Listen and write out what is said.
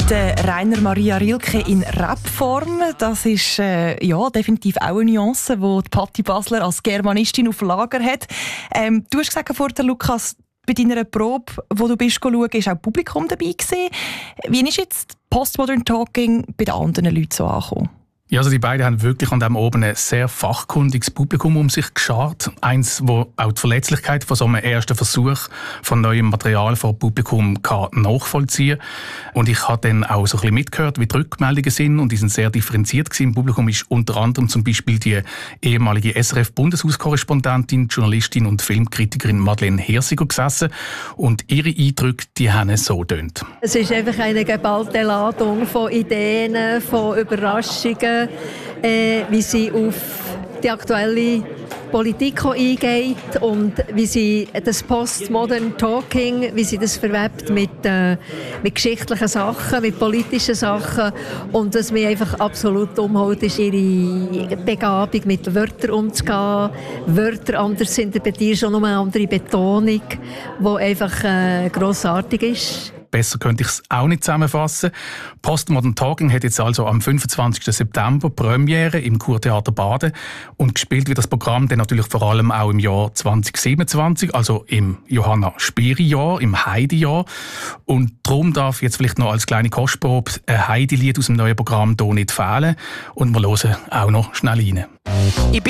Der Rainer Maria Rilke in Rapform, das ist definitiv auch eine Nuance, die Patti Basler als Germanistin auf Lager hat. Du hast gesagt vorhin, Lukas, bei deiner Probe, wo du bist schauen, ist auch Publikum dabei gewesen. Wie ist jetzt Postmodern Talking bei den anderen Leuten so angekommen? Ja, also die beiden haben wirklich an dem oben ein sehr fachkundiges Publikum um sich geschart. Eins, wo auch die Verletzlichkeit von so einem ersten Versuch von neuem Material vor Publikum kann nachvollziehen. Und ich habe dann auch so ein bisschen mitgehört, wie die Rückmeldungen sind, und die sind sehr differenziert gewesen. Im Publikum ist unter anderem zum Beispiel die ehemalige SRF-Bundeshauskorrespondentin, Journalistin und Filmkritikerin Madeleine Hirsiger gesessen. Und ihre Eindrücke, die haben so getönt. Es ist einfach eine geballte Ladung von Ideen, von Überraschungen, wie sie auf die aktuelle Politik eingeht und wie sie das Postmodern Talking, wie sie das verwebt mit geschichtlichen Sachen, mit politischen Sachen, und was mich einfach absolut umhaut, ist ihre Begabung, mit Wörtern umzugehen, Wörter anders zu interpretieren, schon nur eine andere Betonung, die einfach grossartig ist. Besser könnte ich es auch nicht zusammenfassen. Postmodern Talking hat jetzt also am 25. September Premiere im Kurtheater Baden, und gespielt wird das Programm dann natürlich vor allem auch im Jahr 2027, also im Johanna Spyri-Jahr, im Heidi-Jahr. Und darum darf jetzt vielleicht noch als kleine Kostprobe ein Heidi-Lied aus dem neuen Programm hier nicht fehlen. Und wir hören auch noch schnell rein.